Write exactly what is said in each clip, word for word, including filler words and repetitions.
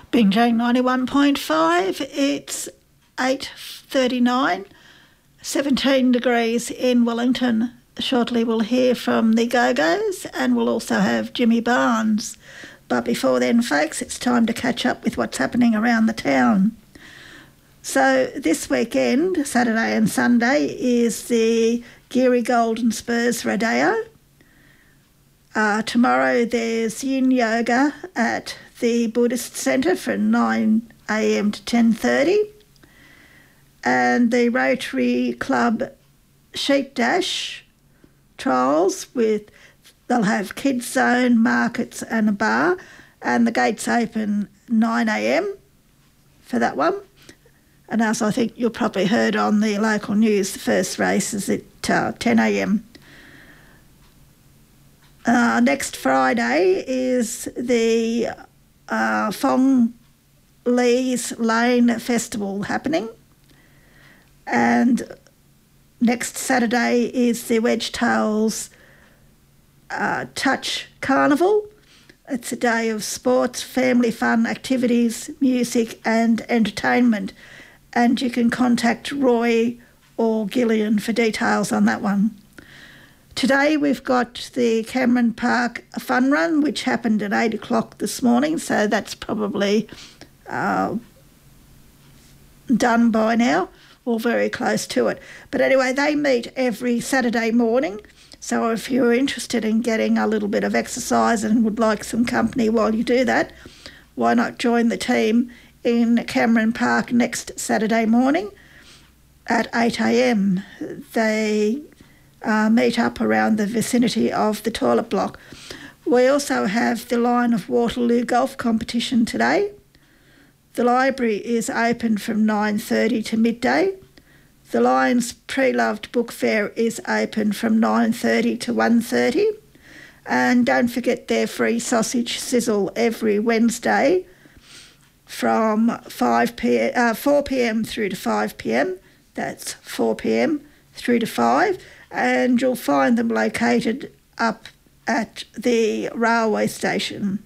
Bingjang ninety-one point five, it's eight thirty-nine, seventeen degrees in Wellington. Shortly we'll hear from the Go-Go's and we'll also have Jimmy Barnes. But before then, folks, it's time to catch up with what's happening around the town. So this weekend, Saturday and Sunday, is the Geary Golden Spurs Rodeo. Uh, tomorrow there's Yin Yoga at the Buddhist Centre from nine a m to ten thirty. And the Rotary Club Sheep Dash trials with, they'll have kids zone, markets and a bar, and the gates open nine a m for that one. And as I think you'll probably heard on the local news, the first race is at uh, ten a m. Uh, next Friday is the uh, Fong Lee's Lane Festival happening. And next Saturday is the Wedgetails uh, Touch Carnival. It's a day of sports, family fun, activities, music and entertainment. And you can contact Roy or Gillian for details on that one. Today we've got the Cameron Park Fun Run, which happened at eight o'clock this morning, so that's probably uh, done by now, or very close to it. But anyway, they meet every Saturday morning, so if you're interested in getting a little bit of exercise and would like some company while you do that, why not join the team in Cameron Park next Saturday morning at eight a m. They uh, meet up around the vicinity of the toilet block. We also have the Lion of Waterloo golf competition today. The library is open from nine thirty to midday. The Lions Pre-Loved Book Fair is open from nine thirty to one thirty. And don't forget their free sausage sizzle every Wednesday from five p m, uh, four p m through to five p m. That's four p m through to five. And you'll find them located up at the railway station.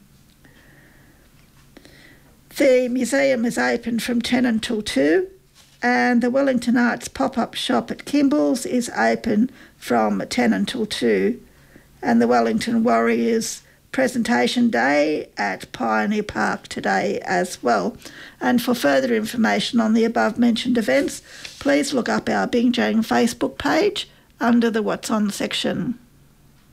The museum is open from ten until two, and the Wellington Arts pop-up shop at Kimball's is open from ten until two, and the Wellington Warriors presentation day at Pioneer Park today as well. And for further information on the above mentioned events, please look up our Bingjang Facebook page under the What's On section.